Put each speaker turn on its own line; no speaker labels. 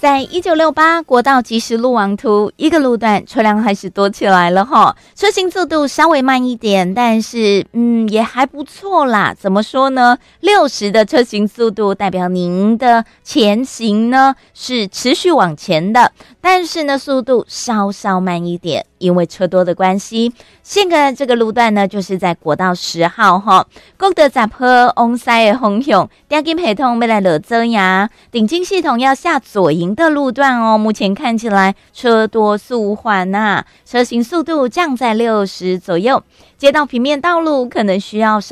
在1968国道即时路网图，一个路段车辆还是多起来了哈，车行速度稍微慢一点，但是也还不错啦。怎么说呢？60的车行速度代表您的前行呢是持续往前的，但是呢速度稍稍慢一点，因为车多的关系。现在这个路段呢就是在国道10号哈，国道10号往西的方向，电金系统要来落遮呀，顶金系统要下左营的路段哦，目前看起来车多速缓啊，车行速度降在60左右，街道平面道路可能需要